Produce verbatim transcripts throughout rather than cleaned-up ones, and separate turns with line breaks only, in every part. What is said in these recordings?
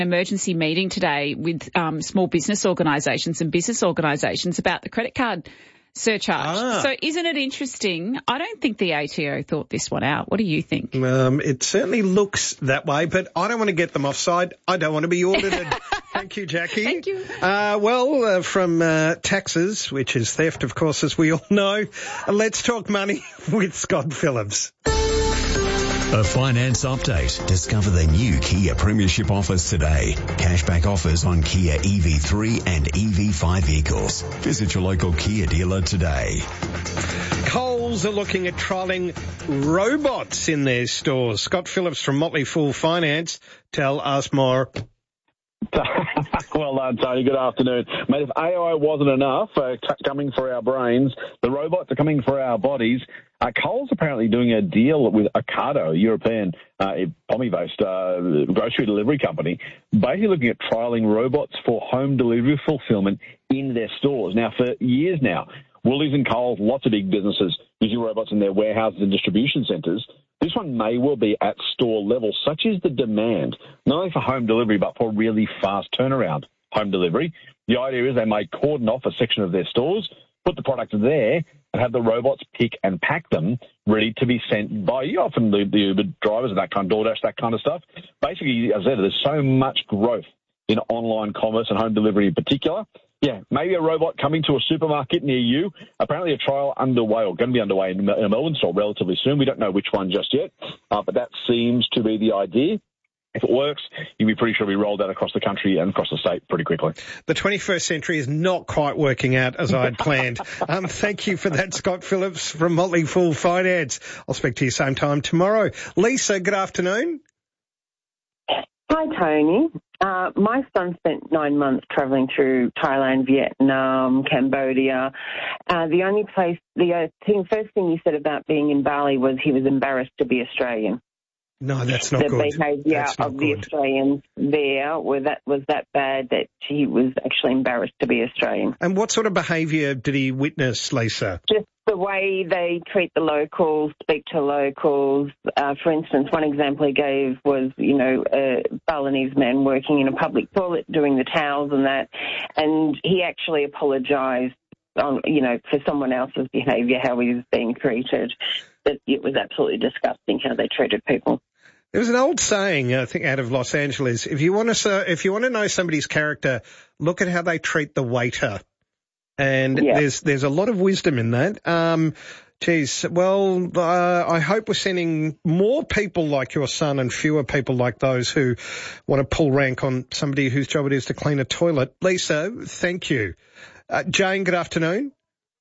emergency meeting today with um, small business organisations and business organisations about the credit card surcharge.
Ah.
So isn't it interesting? I don't think the A T O thought this one out. What do you think?
Um, it certainly looks that way, but I don't want to get them offside. I don't want to be audited. Thank you, Jackie.
Thank you.
Uh, well, uh, from uh, taxes, which is theft, of course, as we all know, uh, let's talk money with Scott Phillips.
A finance update. Discover the new Kia Premiership offers today. Cashback offers on Kia E V three and E V five vehicles. Visit your local Kia dealer today.
Coles are looking at trialling robots in their stores. Scott Phillips from Motley Fool Finance. Tell us more.
Well done, Tony. Good afternoon. Mate, if A I wasn't enough uh, c- coming for our brains, the robots are coming for our bodies. Uh, Coles apparently doing a deal with Ocado, a European uh, Pommy-based uh, grocery delivery company, basically looking at trialling robots for home delivery fulfillment in their stores. Now, for years now, Woolies and Coles, lots of big businesses using robots in their warehouses and distribution centres. This one may well be at store level, such is the demand, not only for home delivery, but for really fast turnaround home delivery. The idea is they may cordon off a section of their stores, put the product there, and have the robots pick and pack them ready to be sent by you, often the, the Uber drivers and that kind of DoorDash, that kind of stuff. Basically, as I said, there's so much growth in online commerce and home delivery in particular. Yeah, maybe a robot coming to a supermarket near you. Apparently a trial underway, or going to be underway in a Melbourne store relatively soon. We don't know which one just yet, uh, but that seems to be the idea. If it works, you'll be pretty sure we rolled out across the country and across the state pretty quickly.
The twenty-first century is not quite working out as I had planned. Um, thank you for that, Scott Phillips from Motley Fool Finance. I'll speak to you same time tomorrow. Lisa, good afternoon.
Hi, Tony. Uh, my son spent nine months travelling through Thailand, Vietnam, Cambodia. Uh, the only place, the uh, thing, first thing he said about being in Bali was he was embarrassed to be Australian.
No, that's not
the
good.
The behaviour
that's not
of
good.
the Australians there were that, was that bad that he was actually embarrassed to be Australian.
And what sort of behaviour did he witness, Lisa?
Just the way they treat the locals, speak to locals. Uh, for instance, one example he gave was, you know, a Balinese man working in a public toilet doing the towels and that, and he actually apologised, on, you know, for someone else's behaviour, how he was being treated. That it was absolutely disgusting how they treated people.
There was an old saying, I think, out of Los Angeles: if you want to, if you want to know somebody's character, look at how they treat the waiter. And
yeah.
there's there's a lot of wisdom in that. Um, geez, well, uh, I hope we're sending more people like your son and fewer people like those who want to pull rank on somebody whose job it is to clean a toilet. Lisa, thank you. Uh, Jane, good afternoon.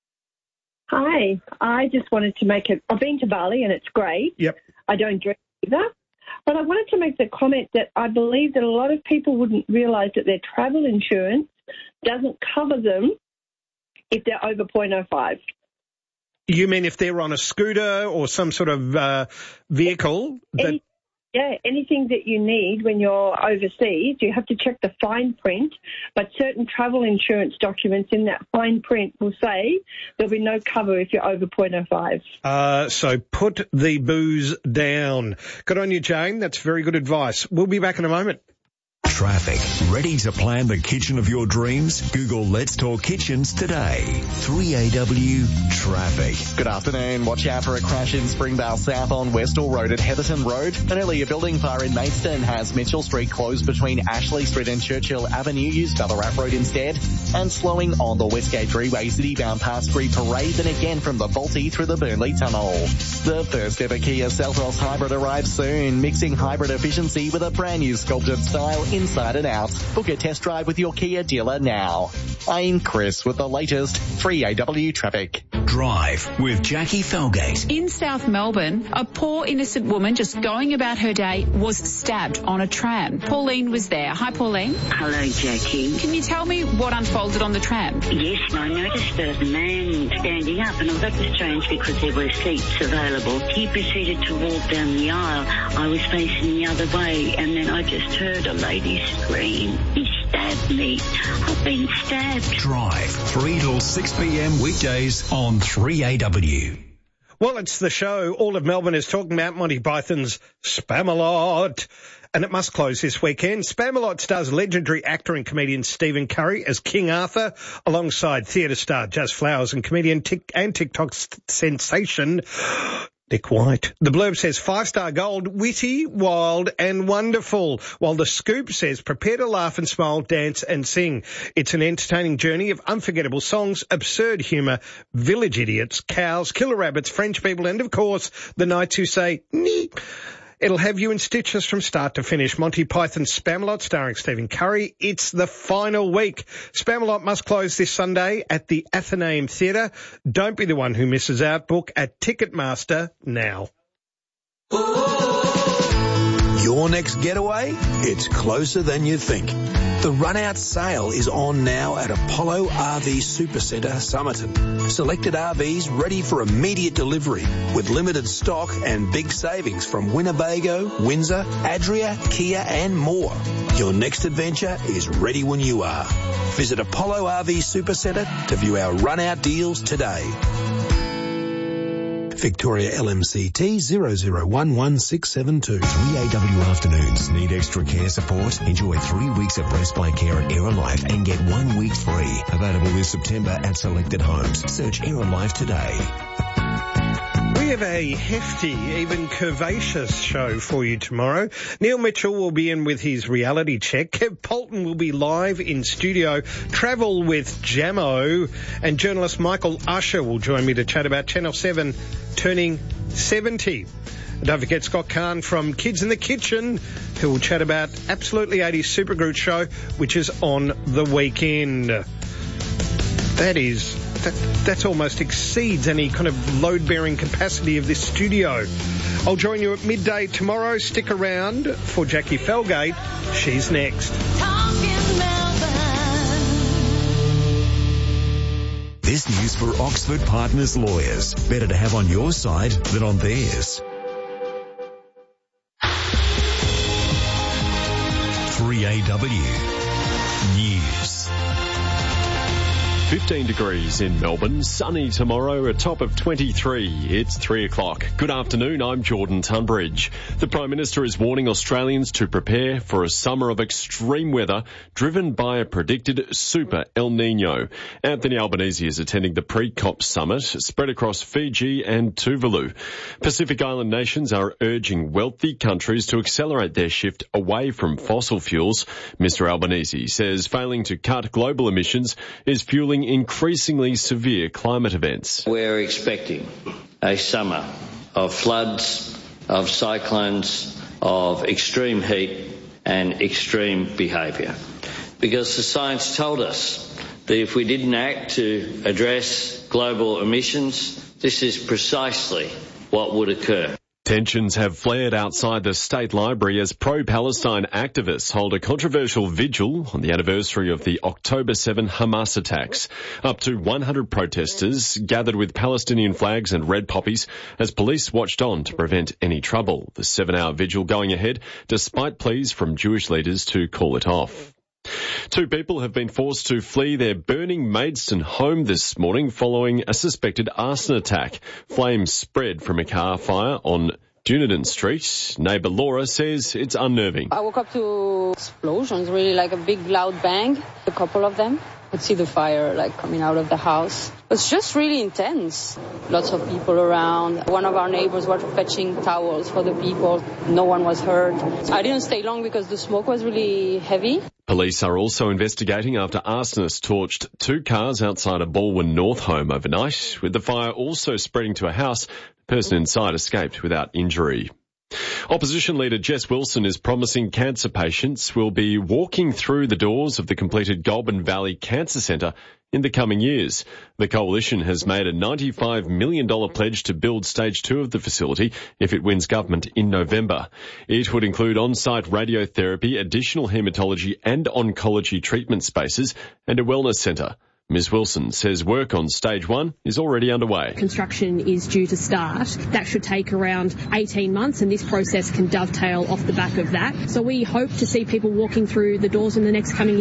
Hi. I just wanted to make it. I've been to Bali and it's great.
Yep.
I don't drink either. But I wanted to make the comment that I believe that a lot of people wouldn't realise that their travel insurance doesn't cover them if they're over point oh five.
You mean if they're on a scooter or some sort of uh, vehicle? That...
Any, yeah, anything that you need when you're overseas, you have to check the fine print, but certain travel insurance documents in that fine print will say there'll be no cover if you're over point oh five.
Uh, so put the booze down. Good on you, Jane. That's very good advice. We'll be back in a moment.
Traffic. Ready to plan the kitchen of your dreams? Google Let's Talk Kitchens today. three A W Traffic.
Good afternoon. Watch out for a crash in Springvale South on Westall Road at Heatherton Road. An earlier building fire in Maidstone has Mitchell Street closed between Ashley Street and Churchill Avenue. Use Ballarat Road instead. And slowing on the Westgate Freeway citybound past Green Parade and again from the Balti through the Burnley Tunnel. The first ever Kia Seltos Hybrid arrives soon, mixing hybrid efficiency with a brand new sculpted style inside and out. Book a test drive with your Kia dealer now. I'm Chris with the latest three A W traffic.
Drive with Jackie Felgate.
In South Melbourne, a poor innocent woman just going about her day was stabbed on a tram. Pauline was there. Hi, Pauline.
Hello, Jackie.
Can you tell me what unfolded on the tram?
Yes, I noticed there was a man standing up, and I thought it was strange because there were seats available. He proceeded to walk down the aisle. I was facing the other way, and then I just heard a lady scream. He stabbed me. I've been stabbed.
Drive, three till six p.m. weekdays on three A W.
Well, it's the show all of Melbourne is talking about, Monty Python's Spamalot. And it must close this weekend. Spamalot stars legendary actor and comedian Stephen Curry as King Arthur, alongside theatre star Jazz Flowers and comedian tic- and TikTok sensation Nick White. The blurb says five-star gold, witty, wild and wonderful, while the scoop says prepare to laugh and smile, dance and sing. It's an entertaining journey of unforgettable songs, absurd humour, village idiots, cows, killer rabbits, French people and, of course, the knights who say, nee. It'll have you in stitches from start to finish. Monty Python's Spamalot, starring Stephen Curry. It's the final week. Spamalot must close this Sunday at the Athenaeum Theatre. Don't be the one who misses out. Book at Ticketmaster now.
Your next getaway? It's closer than you think. The run-out sale is on now at Apollo R V Supercentre, Somerton. Selected R Vs ready for immediate delivery with limited stock and big savings from Winnebago, Windsor, Adria, Kia and more. Your next adventure is ready when you are. Visit Apollo R V Supercentre to view our run-out deals today. Victoria L M C T zero zero one one six seven two.
three A W afternoons. Need extra care support? Enjoy three weeks of respite care at Aerolife and get one week free. Available this September at selected homes. Search Aerolife today.
We have a hefty, even curvaceous show for you tomorrow. Neil Mitchell will be in with his reality check. Kev Polton will be live in studio. Travel with Jamo. And journalist Michael Usher will join me to chat about Channel seven turning seventy. And don't forget Scott Kahn from Kids in the Kitchen, who will chat about Absolutely eighties Supergroup show, which is on the weekend. That is... That, that almost exceeds any kind of load-bearing capacity of this studio. I'll join you at midday tomorrow. Stick around for Jackie Felgate. She's next.
This news for Oxford Partners Lawyers. Better to have on your side than on theirs. three A W News.
fifteen degrees in Melbourne, sunny tomorrow, a top of twenty-three. It's three o'clock. Good afternoon, I'm Jordan Tunbridge. The Prime Minister is warning Australians to prepare for a summer of extreme weather driven by a predicted super El Nino. Anthony Albanese is attending the pre-COP summit spread across Fiji and Tuvalu. Pacific Island nations are urging wealthy countries to accelerate their shift away from fossil fuels. Mister Albanese says failing to cut global emissions is fueling increasingly severe climate events.
We're expecting a summer of floods, of cyclones, of extreme heat and extreme behaviour. Because the science told us that if we didn't act to address global emissions, this is precisely what would occur.
Tensions have flared outside the State Library as pro-Palestine activists hold a controversial vigil on the anniversary of the October seventh Hamas attacks. Up to one hundred protesters gathered with Palestinian flags and red poppies as police watched on to prevent any trouble. The seven-hour vigil going ahead despite pleas from Jewish leaders to call it off. Two people have been forced to flee their burning Maidstone home this morning following a suspected arson attack. Flames spread from a car fire on Dunedin Street. Neighbour Laura says it's unnerving.
I woke up to explosions, really like a big loud bang, a couple of them. I could see the fire like coming out of the house. It's just really intense. Lots of people around. One of our neighbors was fetching towels for the people. No one was hurt. I didn't stay long because the smoke was really heavy.
Police are also investigating after arsonists torched two cars outside a Balwyn North home overnight, with the fire also spreading to a house. The person inside escaped without injury. Opposition leader Jess Wilson is promising cancer patients will be walking through the doors of the completed Goulburn Valley Cancer Centre in the coming years. The coalition has made a ninety-five million dollars pledge to build stage two of the facility if it wins government in November. It would include on-site radiotherapy, additional haematology and oncology treatment spaces and a wellness centre. Miz Wilson says work on stage one is already underway.
Construction is due to start. That should take around eighteen months, and this process can dovetail off the back of that. So we hope to see people walking through the doors in the next coming years.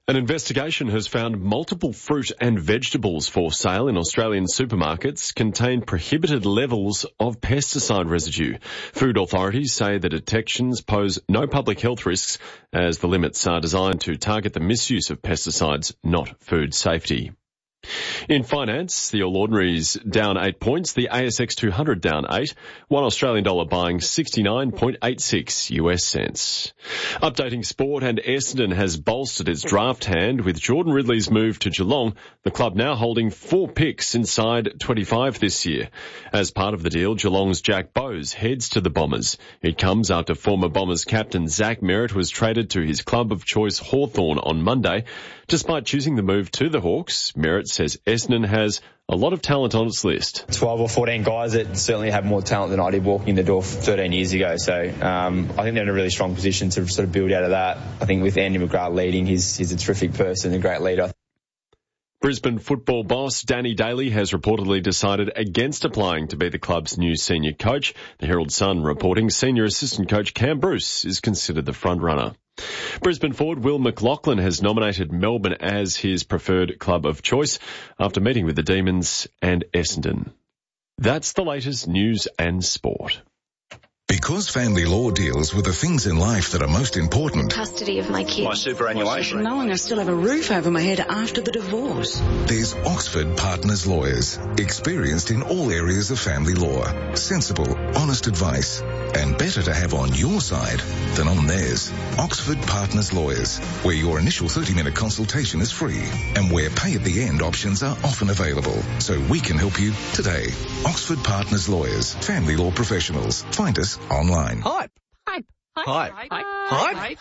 An investigation has found multiple fruit and vegetables for sale in Australian supermarkets contain prohibited levels of pesticide residue. Food authorities say the detections pose no public health risks as the limits are designed to target the misuse of pesticides, not food safety. In finance, the All Ordinaries down eight points, the A S X two hundred down eight, one Australian dollar buying sixty-nine point eight six U S cents. Updating sport, and Essendon has bolstered its draft hand with Jordan Ridley's move to Geelong, the club now holding four picks inside twenty-five this year. As part of the deal, Geelong's Jack Bowes heads to the Bombers. It comes after former Bombers captain Zach Merritt was traded to his club of choice Hawthorn on Monday. Despite choosing the move to the Hawks, Merritt says Essendon has a lot of talent on its list.
twelve or fourteen guys that certainly have more talent than I did walking in the door thirteen years ago. So um, I think they're in a really strong position to sort of build out of that. I think with Andy McGrath leading, he's, he's a terrific person, a great leader.
Brisbane football boss Danny Daly has reportedly decided against applying to be the club's new senior coach. The Herald Sun reporting senior assistant coach Cam Bruce is considered the front-runner. Brisbane forward Will McLachlan has nominated Melbourne as his preferred club of choice after meeting with the Demons and Essendon. That's the latest news and sport.
Because family law deals with the things in life that are most important.
Custody of my kids.
My superannuation.
Knowing I still have a roof over my head after the divorce.
There's Oxford Partners Lawyers, experienced in all areas of family law. Sensible, honest advice, and better to have on your side than on theirs. Oxford Partners Lawyers, where your initial thirty-minute consultation is free and where pay at the end options are often available. So we can help you today. Oxford Partners Lawyers, family law professionals. Find us online.
Hype. Hype. Hype. Hype. Hype.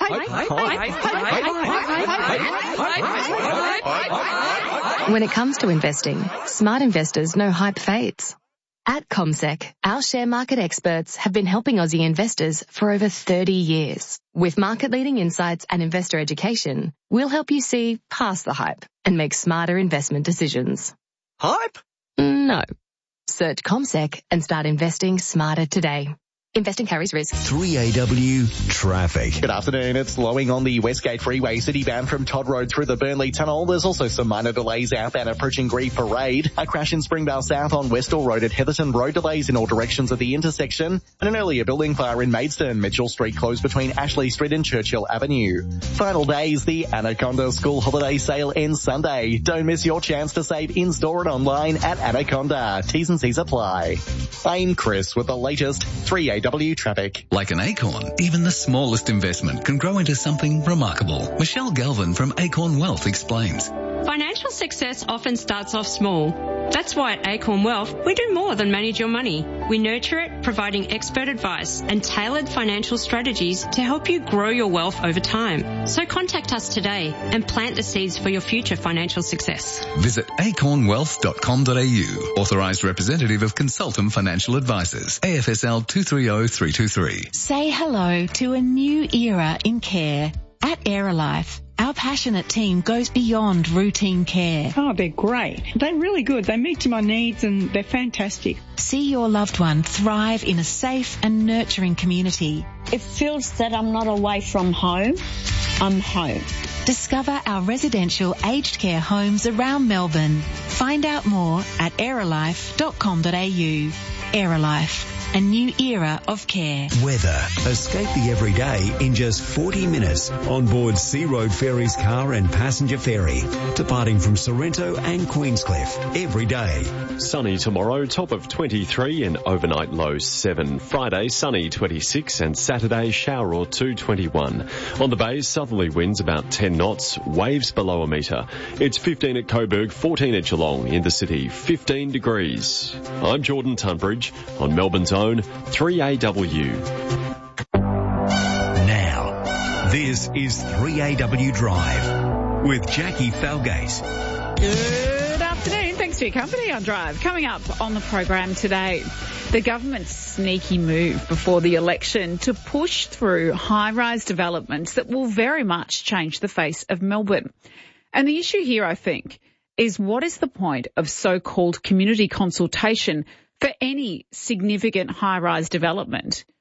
Hype.
When it comes to investing, smart investors know hype fades. At CommSec, our share market experts have been helping Aussie investors for over thirty years. With market-leading insights and investor education, we'll help you see past the hype and make smarter investment decisions.
Hype?
No. Search CommSec and start investing smarter today. Investing carries risk.
three A W traffic.
Good afternoon. It's slowing on the Westgate Freeway city-bound from Todd Road through the Burnley Tunnel. There's also some minor delays outbound approaching Grieve Parade. A crash in Springvale South on Westall Road at Heatherton Road. Delays in all directions at the intersection. And an earlier building fire in Maidstone. Mitchell Street closed between Ashley Street and Churchill Avenue. Final days, the Anaconda School Holiday Sale ends Sunday. Don't miss your chance to save in-store and online at Anaconda. T's and C's apply. I'm Chris with the latest three A W traffic.
Like an acorn, even the smallest investment can grow into something remarkable. Michelle Galvin from Acorn Wealth explains.
Financial success often starts off small. That's why at Acorn Wealth, we do more than manage your money. We nurture it, providing expert advice and tailored financial strategies to help you grow your wealth over time. So contact us today and plant the seeds for your future financial success.
Visit acorn wealth dot com dot a u. Authorised representative of Consultum Financial Advisors. A F S L two three zero three two three.
Say hello to a new era in care. At Aerolife, our passionate team goes beyond routine care.
Oh, they're great. They're really good. They meet my needs and they're fantastic.
See your loved one thrive in a safe and nurturing community.
It feels that I'm not away from home. I'm home.
Discover our residential aged care homes around Melbourne. Find out more at aerolife dot com dot a u. Aerolife. A new era of care.
Weather. Escape the everyday in just forty minutes on board Sea Road Ferries car and passenger ferry, departing from Sorrento and Queenscliff every day.
Sunny tomorrow, top of twenty-three and overnight low seven. Friday, sunny twenty-six and Saturday, shower or two, twenty-one. On the bay, southerly winds about ten knots, waves below a metre. It's fifteen at Coburg, fourteen at Geelong. In the city, fifteen degrees. I'm Jordan Tunbridge on Melbourne's own three A W.
Now, this is three A W Drive with Jackie Falgate.
Good afternoon. Thanks for your company on Drive. Coming up on the program today, the government's sneaky move before the election to push through high-rise developments that will very much change the face of Melbourne. And the issue here, I think, is what is the point of so-called community consultation for any significant high-rise development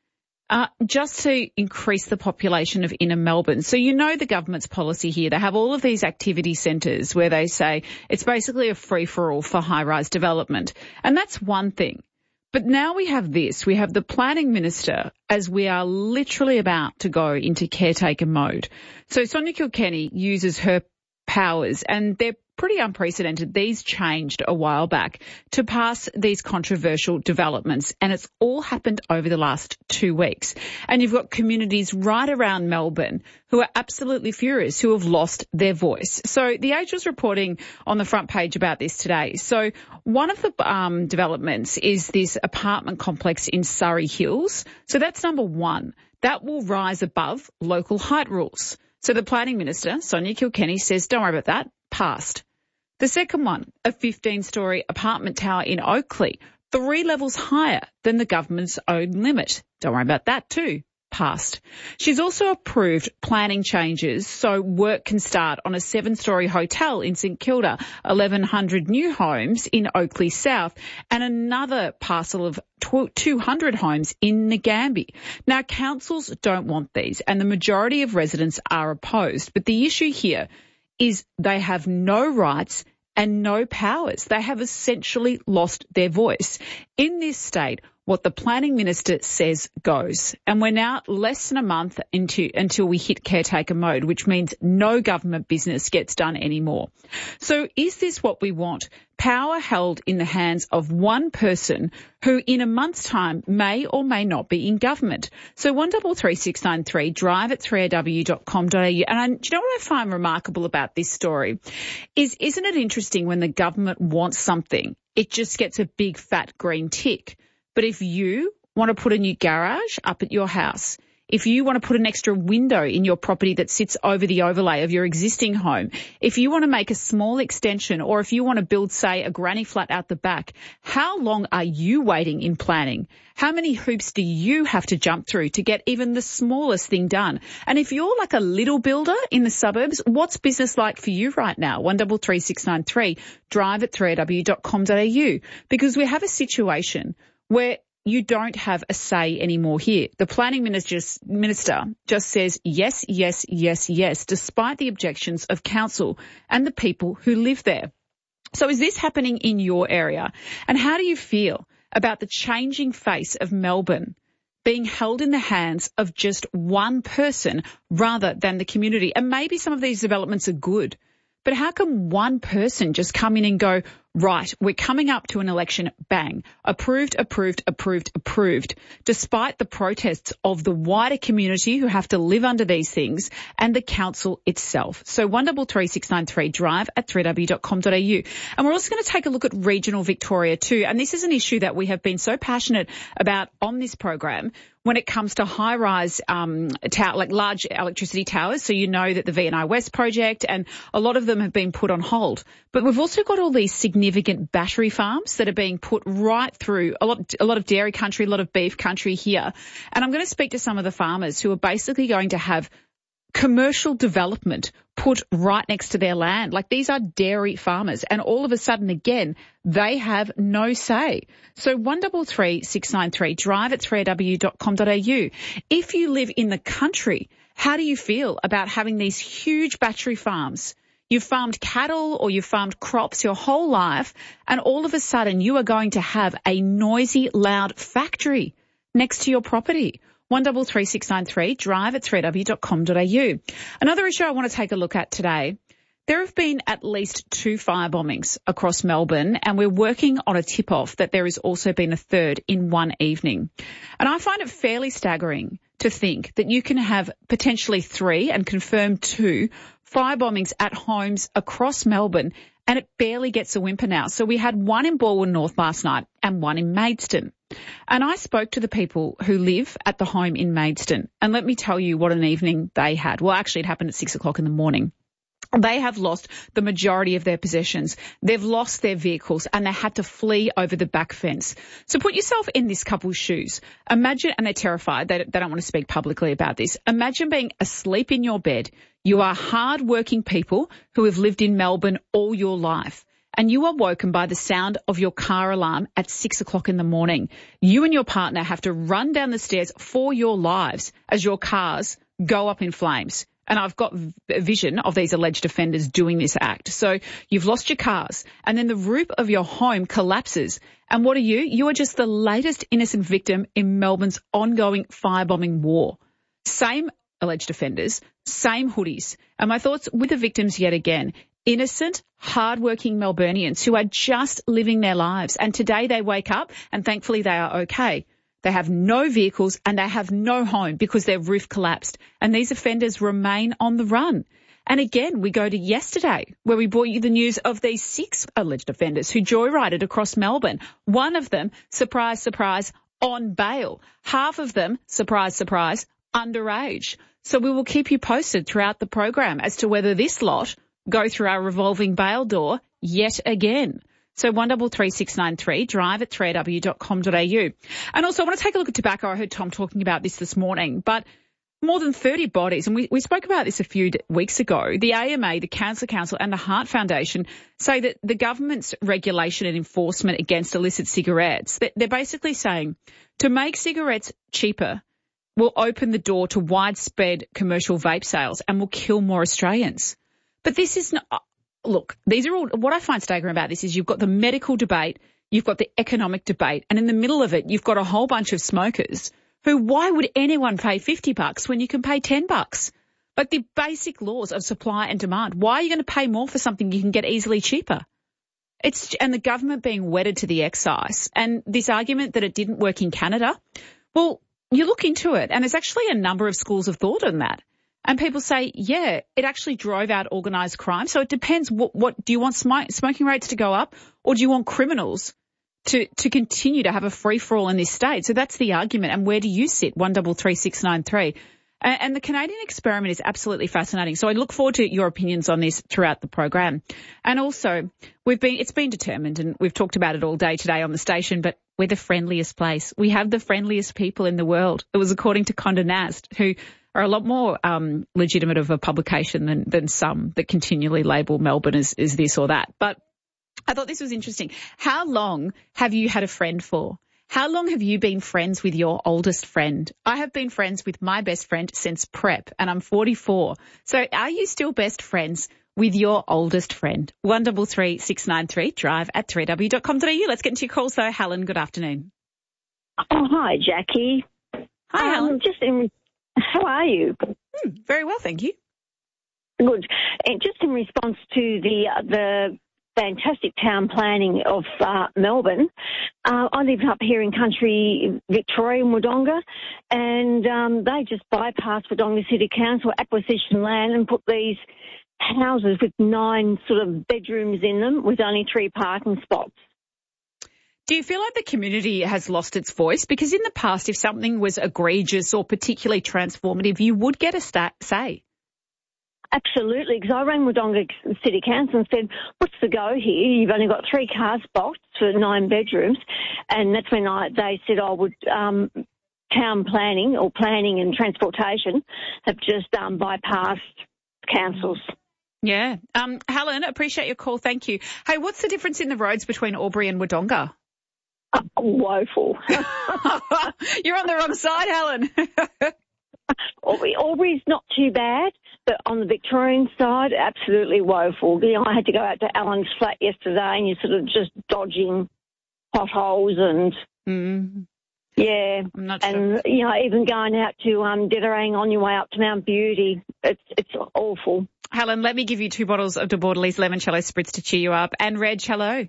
Uh, just to increase the population of inner Melbourne. So you know the government's policy here. They have all of these activity centres where they say it's basically a free-for-all for high-rise development. And that's one thing. But now we have this. We have the planning minister as we are literally about to go into caretaker mode. So Sonia Kilkenny uses her powers, and they're pretty unprecedented. These changed a while back to pass these controversial developments, and it's all happened over the last two weeks. And you've got communities right around Melbourne who are absolutely furious, who have lost their voice. So the Age was reporting on the front page about this today. So one of the um, developments is this apartment complex in Surrey Hills. So that's number one. That will rise above local height rules. So the planning minister, Sonia Kilkenny, says, don't worry about that, passed. The second one, a fifteen-storey apartment tower in Oakley, three levels higher than the government's own limit. Don't worry about that too, passed. She's also approved planning changes so work can start on a seven-storey hotel in St Kilda, eleven hundred new homes in Oakley South, and another parcel of two hundred homes in Nagambie. Now, councils don't want these, and the majority of residents are opposed. But the issue here is they have no rights and no powers. They have essentially lost their voice. In this state, what the planning minister says goes. And we're now less than a month into until we hit caretaker mode, which means no government business gets done anymore. So is this what we want? Power held in the hands of one person who in a month's time may or may not be in government. So one double three six nine three, drive at three a w dot com dot a u. And I, do you know what I find remarkable about this story is, isn't it interesting when the government wants something, it just gets a big fat green tick. But if you want to put a new garage up at your house, if you want to put an extra window in your property that sits over the overlay of your existing home, if you want to make a small extension, or if you want to build, say, a granny flat out the back, how long are you waiting in planning? How many hoops do you have to jump through to get even the smallest thing done? And if you're like a little builder in the suburbs, what's business like for you right now? one double three six nine three, drive at three a w dot com dot a u. Because we have a situation where you don't have a say anymore here. The planning minister, minister just says yes, yes, yes, yes, despite the objections of council and the people who live there. So is this happening in your area? And how do you feel about the changing face of Melbourne being held in the hands of just one person rather than the community? And maybe some of these developments are good, but how can one person just come in and go, right, we're coming up to an election, bang, approved, approved, approved, approved, despite the protests of the wider community who have to live under these things and the council itself. So one double three six nine three, drive at three a w dot com dot a u. And we're also going to take a look at regional Victoria too. And this is an issue that we have been so passionate about on this program when it comes to high-rise, um, tower, like large electricity towers. So you know that the V and I West project and a lot of them have been put on hold. But we've also got all these significant battery farms that are being put right through a lot, a lot of dairy country, a lot of beef country here. And I'm going to speak to some of the farmers who are basically going to have commercial development put right next to their land. Like, these are dairy farmers, and all of a sudden, again, they have no say. So one double three six nine three, drive at three a w dot com dot a u. If you live in the country, how do you feel about having these huge battery farms? You've farmed cattle or you've farmed crops your whole life, and all of a sudden you are going to have a noisy, loud factory next to your property. one double three six nine three, drive at three a w dot com dot a u. Another issue I want to take a look at today, there have been at least two fire bombings across Melbourne, and we're working on a tip-off that there has also been a third in one evening. And I find it fairly staggering to think that you can have potentially three and confirmed two fire bombings at homes across Melbourne, and it barely gets a whimper now. So we had one in Balwyn North last night and one in Maidstone. And I spoke to the people who live at the home in Maidstone, and let me tell you what an evening they had. Well, actually, it happened at six o'clock in the morning. They have lost the majority of their possessions. They've lost their vehicles, and they had to flee over the back fence. So put yourself in this couple's shoes. Imagine, and they're terrified. They, they don't want to speak publicly about this. Imagine being asleep in your bed. You are hard-working people who have lived in Melbourne all your life, and you are woken by the sound of your car alarm at six o'clock in the morning. You and your partner have to run down the stairs for your lives as your cars go up in flames. And I've got a vision of these alleged offenders doing this act. So you've lost your cars and then the roof of your home collapses. And what are you? You are just the latest innocent victim in Melbourne's ongoing firebombing war. Same alleged offenders, same hoodies. And my thoughts with the victims yet again. Innocent, hardworking Melburnians who are just living their lives. And today they wake up and thankfully they are okay. They have no vehicles and they have no home because their roof collapsed. And these offenders remain on the run. And again, we go to yesterday where we brought you the news of these six alleged offenders who joyrided across Melbourne. One of them, surprise, surprise, on bail. Half of them, surprise, surprise, underage. So we will keep you posted throughout the program as to whether this lot go through our revolving bail door yet again. So one double three six nine three, drive at three a w dot com dot a u. And also I want to take a look at tobacco. I heard Tom talking about this this morning, but more than thirty bodies, and we, we spoke about this a few d- weeks ago, the A M A, the Cancer Council and the Heart Foundation say that the government's regulation and enforcement against illicit cigarettes, that they're basically saying to make cigarettes cheaper will open the door to widespread commercial vape sales and will kill more Australians. But this is not... Look, these are all, what I find staggering about this is you've got the medical debate, you've got the economic debate, and in the middle of it, you've got a whole bunch of smokers who, why would anyone pay fifty bucks when you can pay ten bucks? Like the basic laws of supply and demand. Why are you going to pay more for something you can get easily cheaper? It's, and the government being wedded to the excise and this argument that it didn't work in Canada. Well, you look into it and there's actually a number of schools of thought on that. And people say, yeah, it actually drove out organised crime. So it depends. What, what do you want sm- smoking rates to go up, or do you want criminals to, to continue to have a free for all in this state? So that's the argument. And where do you sit? One double three six nine three. And, and the Canadian experiment is absolutely fascinating. So I look forward to your opinions on this throughout the program. And also, we've been it's been determined, and we've talked about it all day today on the station, but we're the friendliest place. We have the friendliest people in the world. It was according to Condé Nast, who are a lot more um, legitimate of a publication than, than some that continually label Melbourne as, as this or that. But I thought this was interesting. How long have you had a friend for? How long have you been friends with your oldest friend? I have been friends with my best friend since prep, and I'm forty-four. So are you still best friends with your oldest friend? One double three six nine three, drive at three a w dot com dot a u. Let's get into your calls though. Helen, good afternoon.
Oh, hi, Jackie.
Hi,
um,
Helen.
Just in, how are you?
Hmm, very well, thank you.
Good. And just in response to the uh, the fantastic town planning of uh, Melbourne, uh, I live up here in country Victoria in Wodonga, and um, they just bypassed Wodonga City Council acquisition land and put these houses with nine sort of bedrooms in them with only three parking spots.
Do you feel like the community has lost its voice? Because in the past, if something was egregious or particularly transformative, you would get a sta- say.
Absolutely, because I rang Wodonga City Council and said, what's the go here? You've only got three car spots for nine bedrooms. And that's when I, they said, I would, um, town planning or planning and transportation have just um, bypassed councils.
Yeah. Um, Helen, appreciate your call. Thank you. Hey, what's the difference in the roads between Albury and Wodonga?
Uh, woeful.
You're on the wrong side, Helen.
Albury, Albury's not too bad, but on the Victorian side, absolutely woeful. You know, I had to go out to Alan's flat yesterday and you're sort of just dodging potholes and,
mm.
yeah.
I'm not
and,
sure.
you know, even going out to um, Ditterang on your way up to Mount Beauty, it's it's awful.
Helen, let me give you two bottles of De Bordelais Limoncello Spritz to cheer you up. And Reg, hello.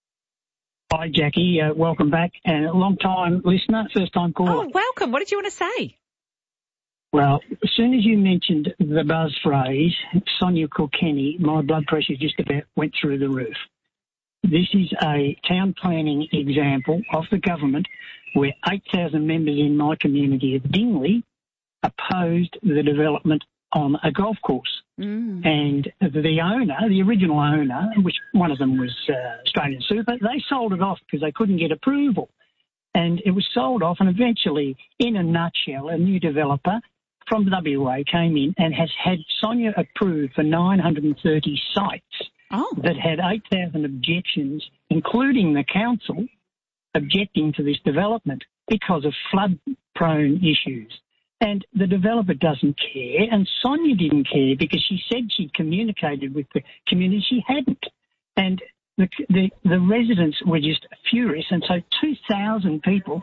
Hi, Jackie. Uh, welcome back. And a long-time listener, first-time caller.
Oh, welcome. What did you want to say?
Well, as soon as you mentioned the buzz phrase, Sonia Kilkenny, my blood pressure just about went through the roof. This is a town planning example of the government where eight thousand members in my community of Dingley opposed the development on a golf course.
Mm.
And the owner, the original owner, which one of them was uh, Australian Super, they sold it off because they couldn't get approval. And it was sold off, and eventually, in a nutshell, a new developer from W A came in and has had Sonia approved for nine hundred thirty sites
oh.
that had eight thousand objections, including the council objecting to this development because of flood-prone issues. And the developer doesn't care, and Sonia didn't care because she said she'd communicated with the community. She hadn't. And the, the, the residents were just furious, and so two thousand people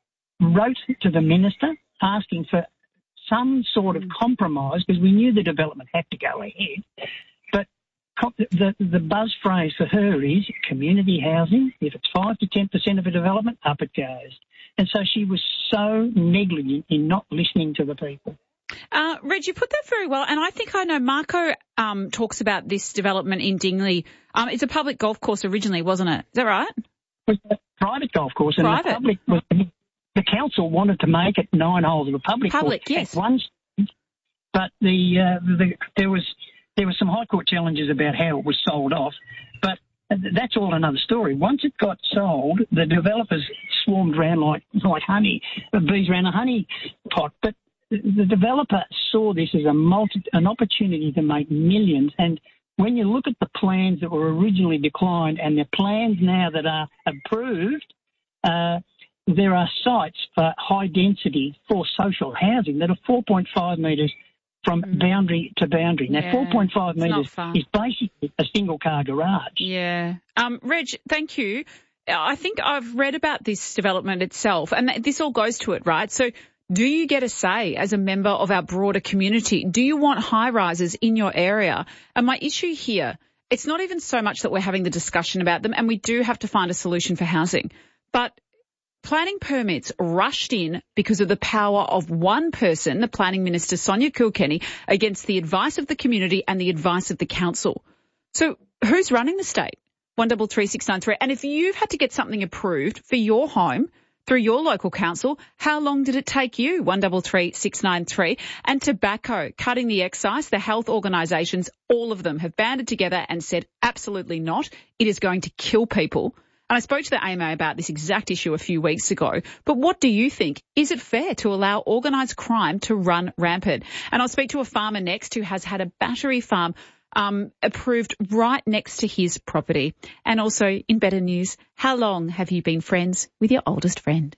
wrote to the minister asking for some sort of compromise because we knew the development had to go ahead. But the, the buzz phrase for her is community housing. If it's five to ten percent of a development, up it goes. And so she was so negligent in not listening to the people.
Uh, Reg, you put that very well, and I think I know Marco um, talks about this development in Dingley. Um, it's a public golf course originally, wasn't it? Is that right?
It was a private golf course, and
private.
the public was, the council wanted to make it nine holes of a public,
public
course
yes.
at one stage, but the, uh, the there was there were some high court challenges about how it was sold off, but that's all another story. Once it got sold, the developers swarmed around like like honey, bees around a honey pot, but the developer saw this as a multi, an opportunity to make millions. And when you look at the plans that were originally declined and the plans now that are approved, uh, there are sites for high density for social housing that are four point five metres from mm. boundary to boundary. Now, yeah, four point five metres is basically a single car garage.
Yeah. Um, Reg, thank you. I think I've read about this development itself, and this all goes to it, right? So do you get a say as a member of our broader community? Do you want high rises in your area? And my issue here, it's not even so much that we're having the discussion about them, and we do have to find a solution for housing, but planning permits rushed in because of the power of one person, the planning minister, Sonia Kilkenny, against the advice of the community and the advice of the council. So who's running the state? one double three six nine three. And if you've had to get something approved for your home through your local council, how long did it take you? one double three six nine three. And tobacco, cutting the excise, the health organisations, all of them have banded together and said absolutely not. It is going to kill people. And I spoke to the A M A about this exact issue a few weeks ago. But what do you think? Is it fair to allow organised crime to run rampant? And I'll speak to a farmer next who has had a battery farm um, approved right next to his property. And also, in better news, how long have you been friends with your oldest friend?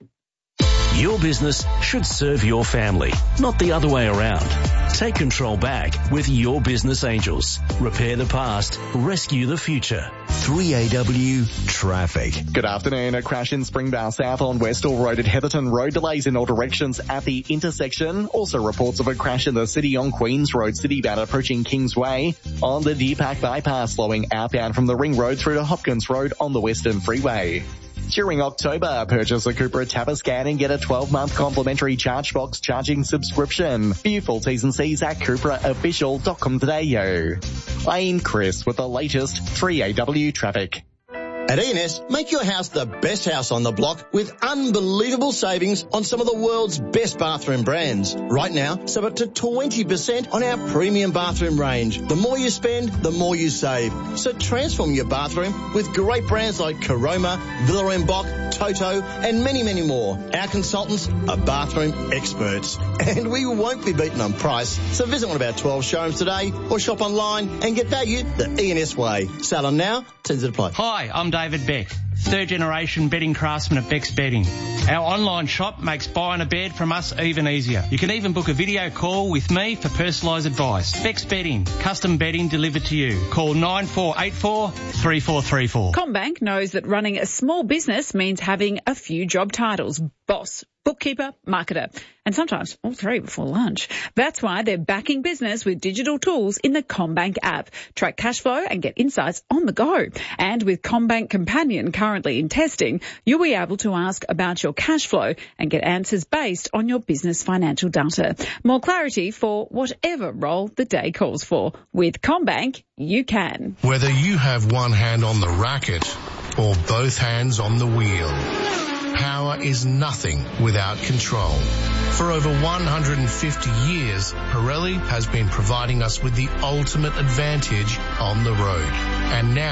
Your business should serve your family, not the other way around. Take control back with Your Business Angels. Repair the past, rescue the future.
three A W Traffic.
Good afternoon. A crash in Springvale South on Westall Road at Heatherton Road. Delays in all directions at the intersection. Also reports of a crash in the city on Queens Road, Citybound approaching Kingsway. On the Deepak bypass, slowing outbound from the Ring Road through to Hopkins Road on the Western Freeway. During October, purchase a Cupra Tapiscan and get a twelve-month complimentary ChargeBox charging subscription. View full T's and C's at cupra official dot com today. I'm Chris with the latest three A W traffic.
At E and S, make your house the best house on the block with unbelievable savings on some of the world's best bathroom brands. Right now, save up to twenty percent on our premium bathroom range. The more you spend, the more you save. So transform your bathroom with great brands like Caroma, Villa and Bock, Toto, and many, many more. Our consultants are bathroom experts, and we won't be beaten on price. So visit one of our twelve showrooms today or shop online and get value the E and S way. Sale on now, terms and apply.
Hi, I'm David Beck, third generation bedding craftsman at Beck's Bedding. Our online shop makes buying a bed from us even easier. You can even book a video call with me for personalised advice. Beck's Bedding, custom bedding delivered to you. Call nine four eight four, three four three four.
CommBank knows that running a small business means having a few job titles. Boss, bookkeeper, marketer, and sometimes all three before lunch. That's why they're backing business with digital tools in the CommBank app. Track cash flow and get insights on the go. And with CommBank Companion currently in testing, you'll be able to ask about your cash flow and get answers based on your business financial data. More clarity for whatever role the day calls for. With CommBank, you can.
Whether you have one hand on the racket or both hands on the wheel, power is nothing without control. For over one hundred fifty years, Pirelli has been providing us with the ultimate advantage on the road. And now,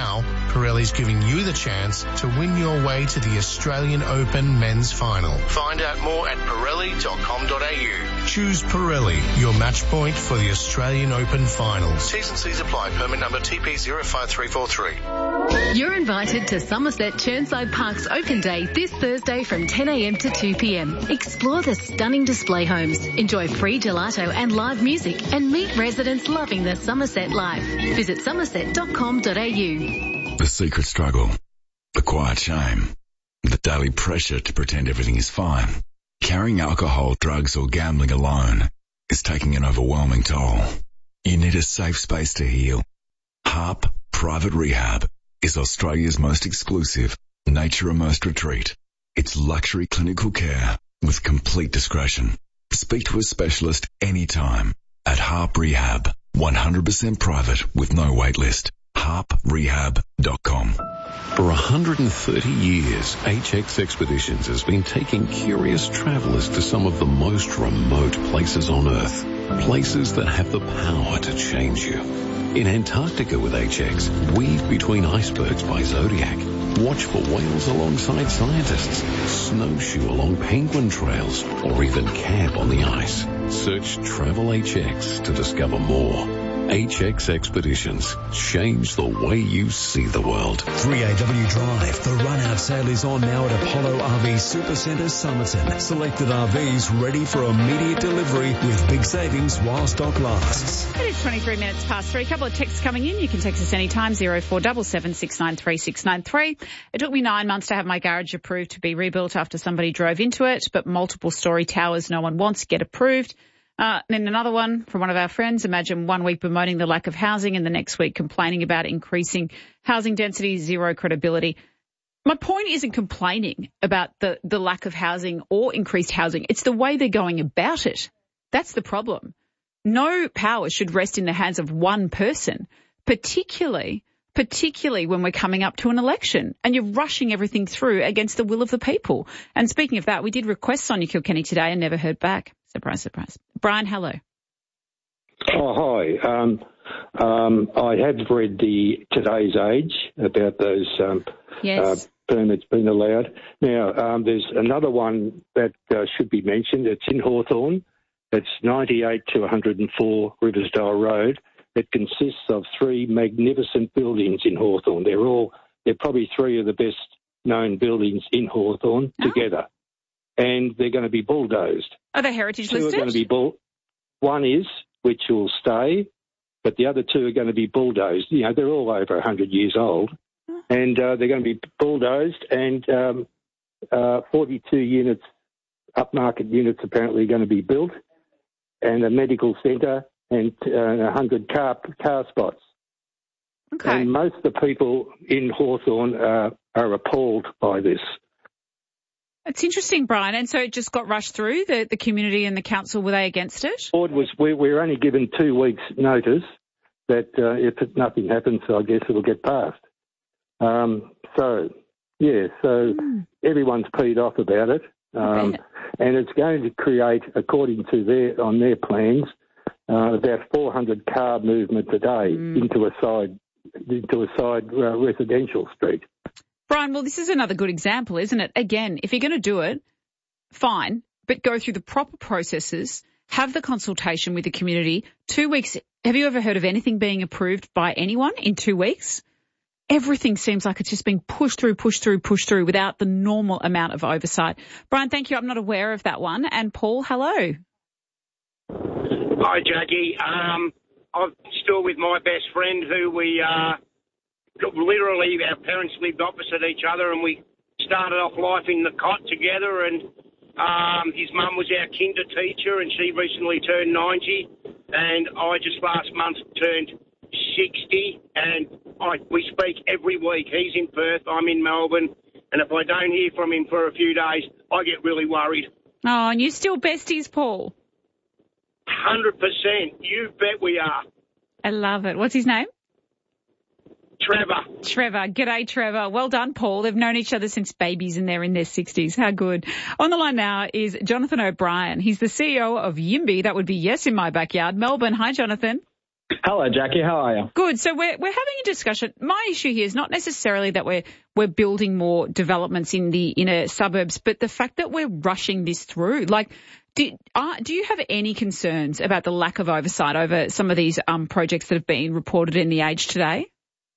Pirelli's giving you the chance to win your way to the Australian Open Men's Final. Find out more at pirelli dot com dot a u. Choose Pirelli, your match point for the Australian Open Finals. T's and C's apply. Permit number T P zero five three four three.
You're invited to Somerset Churnside Park's Open Day this Thursday from ten a m to two p m. Explore the stunning display homes, enjoy free gelato and live music, and meet residents loving the Somerset life. Visit somerset dot com dot a u.
The secret struggle, the quiet shame, the daily pressure to pretend everything is fine. Carrying alcohol, drugs or gambling alone is taking an overwhelming toll. You need a safe space to heal. Harp Private Rehab is Australia's most exclusive, nature-immersed retreat. It's luxury clinical care with complete discretion. Speak to a specialist anytime at Harp Rehab. one hundred percent private with no wait list. harp rehab dot com.
For one hundred thirty years, H X Expeditions has been taking curious travellers to some of the most remote places on Earth. Places that have the power to change you. In Antarctica with H X, weave between icebergs by Zodiac. Watch for whales alongside scientists. Snowshoe along penguin trails. Or even camp on the ice. Search Travel H X to discover more. H X Expeditions. Change the way you see the world.
three A W Drive. The run-out sale is on now at Apollo R V Supercentre Somerton. Selected R Vs ready for immediate delivery with big savings while stock lasts.
It is twenty-three minutes past three. A couple of texts coming in. You can text us anytime, zero four seven seven, six nine three, six nine three. It took me nine months to have my garage approved to be rebuilt after somebody drove into it, but multiple story towers no one wants get approved. Uh, and then another one from one of our friends. Imagine one week bemoaning the lack of housing and the next week complaining about increasing housing density, zero credibility. My point isn't complaining about the, the lack of housing or increased housing. It's the way they're going about it. That's the problem. No power should rest in the hands of one person, particularly, particularly when we're coming up to an election and you're rushing everything through against the will of the people. And speaking of that, we did request Sonia Kilkenny today and never heard back. Surprise, surprise. Brian, hello.
Oh, hi. Um, um, I have read the Today's Age about those um,
yes.
uh, permits being allowed. Now, um, there's another one that uh, should be mentioned. It's in Hawthorn. It's ninety-eight to one hundred four Riversdale Road. It consists of three magnificent buildings in Hawthorn. They're all, they're probably three of the best known buildings in Hawthorn oh. together. And they're going to be bulldozed.
Are they heritage
two
listed?
Are going to be bull- one is, which will stay, but the other two are going to be bulldozed. You know, they're all over one hundred years old. Oh. And uh, they're going to be bulldozed, and um, uh, forty-two units, upmarket units apparently are going to be built, and a medical centre and uh, one hundred car, car spots.
Okay.
And most of the people in Hawthorn uh, are appalled by this.
It's interesting, Brian. And so it just got rushed through, the, the community and the council, were they against it?
Board was, we, we're only given two weeks' notice that uh, if nothing happens, I guess it'll get passed. Um, so, yeah, so mm. everyone's peed off about it. Um, and it's going to create, according to their, on their plans, uh, about four hundred car movement a day mm. into a side, into a side uh, residential street.
Brian, well, this is another good example, isn't it? Again, if you're going to do it, fine, but go through the proper processes, have the consultation with the community. Two weeks, have you ever heard of anything being approved by anyone in two weeks? Everything seems like it's just being pushed through, pushed through, pushed through without the normal amount of oversight. Brian, thank you. I'm not aware of that one. And Paul, hello.
Hi, Jackie. Um, I'm still with my best friend who we... Uh, Literally, our parents lived opposite each other, and we started off life in the cot together. And um, his mum was our kinder teacher, and she recently turned ninety. And I just last month turned sixty, and I, we speak every week. He's in Perth, I'm in Melbourne, and if I don't hear from him for a few days, I get really worried.
Oh, and you still besties, Paul?
one hundred percent. You bet we are.
I love it. What's his name?
Trevor.
Trevor. G'day, Trevor. Well done, Paul. They've known each other since babies and they're in their sixties. How good. On the line now is Jonathan O'Brien. He's the C E O of Yimby. That would be Yes in My Backyard, Melbourne. Hi, Jonathan.
Hello, Jackie. How are you?
Good. So we're we're having a discussion. My issue here is not necessarily that we're we're building more developments in the inner suburbs, but the fact that we're rushing this through. Like, do uh, do you have any concerns about the lack of oversight over some of these um projects that have been reported in The Age today?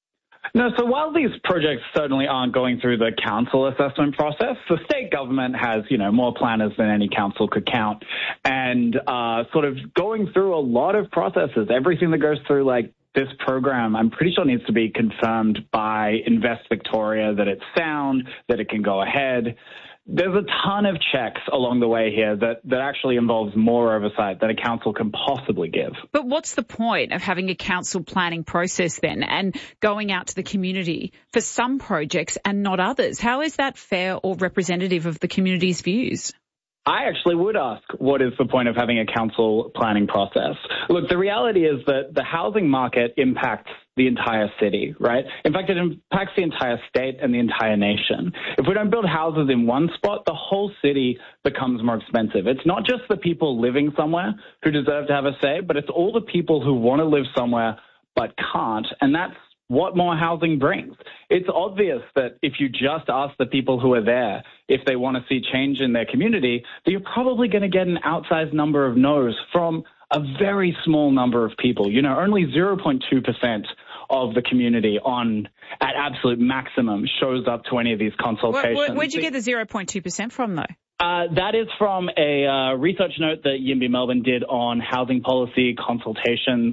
No, so while these projects certainly aren't going through the council assessment process, the state government has, you know, more planners than any council could count, and uh, sort of going through a lot of processes. Everything that goes through, like, this program, I'm pretty sure needs to be confirmed by Invest Victoria, that it's sound, that it can go ahead. There's a ton of checks along the way here that, that actually involves more oversight than a council can possibly give.
But what's the point of having a council planning process then and going out to the community for some projects and not others? How is that fair or representative of the community's views?
I actually would ask, what is the point of having a council planning process? Look, the reality is that the housing market impacts the entire city, right? In fact, it impacts the entire state and the entire nation. If we don't build houses in one spot, the whole city becomes more expensive. It's not just the people living somewhere who deserve to have a say, but it's all the people who want to live somewhere but can't, and that's what more housing brings. It's obvious that if you just ask the people who are there if they want to see change in their community, that you're probably going to get an outsized number of no's from a very small number of people. You know, only zero point two percent of the community on at absolute maximum shows up to any of these consultations.
Where, where, where'd you get the zero point two percent from, though?
Uh, that is from a uh, research note that Yimby Melbourne did on housing policy consultations.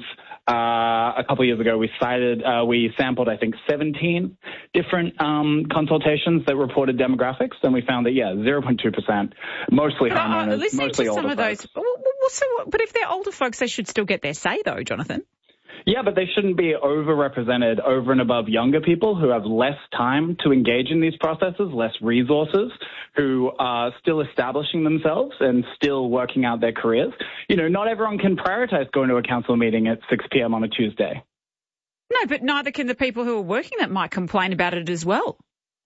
Uh, a couple of years ago, we cited, uh, we sampled, I think, seventeen different um, consultations that reported demographics, and we found that, yeah, zero point two percent, mostly
but,
homeowners,
uh, listening
mostly
to
older
some of
folks.
those, well, well, so, but if they're older folks, they should still get their say, though, Jonathan.
Yeah, but they shouldn't be overrepresented over and above younger people who have less time to engage in these processes, less resources, who are still establishing themselves and still working out their careers. You know, not everyone can prioritize going to a council meeting at six p.m. on a Tuesday.
No, but neither can the people who are working that might complain about it as well.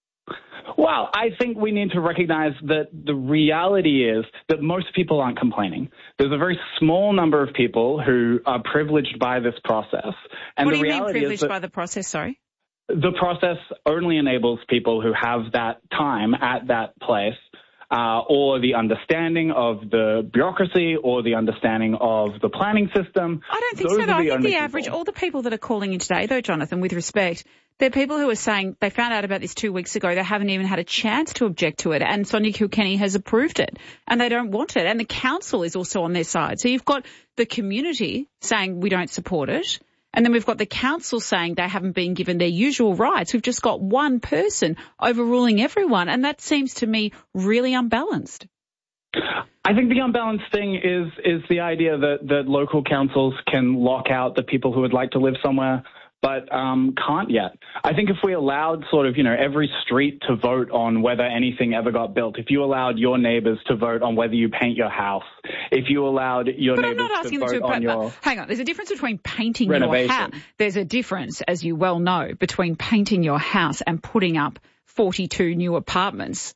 Well, I think we need to recognize that the reality is that most people aren't complaining. There's a very small number of people who are privileged by this process. And
what
the
do you mean
reality
privileged
is that
by the process, sorry?
The process only enables people who have that time at that place uh, or the understanding of the bureaucracy or the understanding of the planning system.
I don't think
Those
so, though.
are
I
the
think
only
the average,
people.
all the people that are calling in today, though, Jonathan, with respect, they're people who are saying they found out about this two weeks ago. They haven't even had a chance to object to it. And Sonia Kilkenny has approved it and they don't want it. And the council is also on their side. So you've got the community saying we don't support it. And then we've got the council saying they haven't been given their usual rights. We've just got one person overruling everyone. And that seems to me really unbalanced.
I think the unbalanced thing is is the idea that, that local councils can lock out the people who would like to live somewhere but um, can't yet. I think if we allowed sort of, you know, every street to vote on whether anything ever got built, if you allowed your neighbours to vote on whether you paint your house, if you allowed your
but I'm
neighbours
not asking
to
them
vote
to,
on
but,
your...
but, hang on, there's a difference between painting
renovation.
your house. There's a difference, as you well know, between painting your house and putting up forty-two new apartments.